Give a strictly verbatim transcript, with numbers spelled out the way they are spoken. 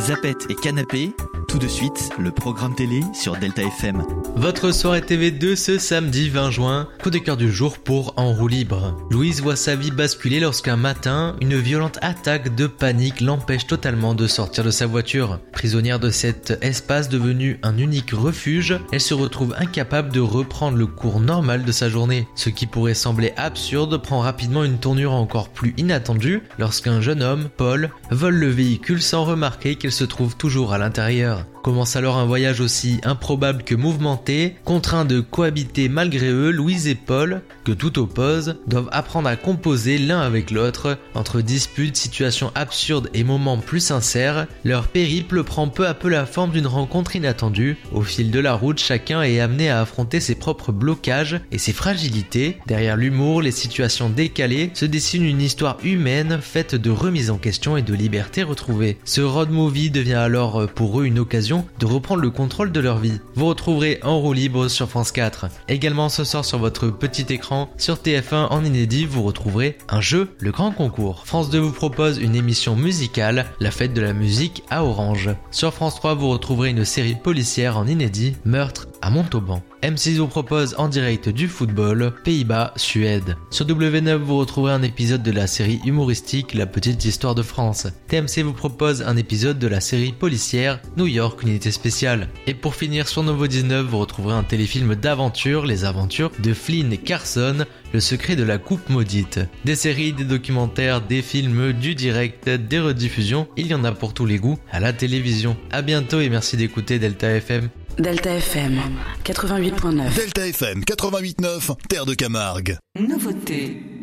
Zapette et Canapé, tout de suite, le programme télé sur Delta F M. Votre soirée T V deux ce samedi vingt juin, coup de cœur du jour pour En roue libre. Louise voit sa vie basculer lorsqu'un matin, une violente attaque de panique l'empêche totalement de sortir de sa voiture. Prisonnière de cet espace devenu un unique refuge, elle se retrouve incapable de reprendre le cours normal de sa journée. Ce qui pourrait sembler absurde prend rapidement une tournure encore plus inattendue lorsqu'un jeune homme, Paul, vole le véhicule sans remarquer qu'elle se trouve toujours à l'intérieur. Commence alors un voyage aussi improbable que mouvementé. Contraints de cohabiter malgré eux, Louise et Paul, que tout oppose, doivent apprendre à composer l'un avec l'autre. Entre disputes, situations absurdes et moments plus sincères, leur périple prend peu à peu la forme d'une rencontre inattendue. Au fil de la route, chacun est amené à affronter ses propres blocages et ses fragilités. Derrière l'humour, les situations décalées, se dessine une histoire humaine faite de remise en question et de liberté retrouvée. Ce road movie devient alors pour eux une occasion de reprendre le contrôle de leur vie. Vous retrouverez En roue libre sur France quatre. Également ce soir sur votre petit écran, sur T F un en inédit, vous retrouverez un jeu, le grand concours. France deux vous propose une émission musicale, la fête de la musique à Orange. Sur France trois, vous retrouverez une série policière en inédit, Meurtre à Montauban. M six vous propose en direct du football, Pays-Bas, Suède. Sur W neuf, vous retrouverez un épisode de la série humoristique La Petite Histoire de France. T M C vous propose un épisode de la série policière New York, unité spéciale. Et pour finir, sur Novo dix-neuf, vous retrouverez un téléfilm d'aventure, Les aventures de Flynn Carson, le secret de la coupe maudite. Des séries, des documentaires, des films, du direct, des rediffusions, il y en a pour tous les goûts à la télévision. À bientôt et merci d'écouter Delta F M. Delta F M quatre-vingt-huit point neuf. Delta F M quatre-vingt-huit point neuf, Terre de Camargue. Nouveauté.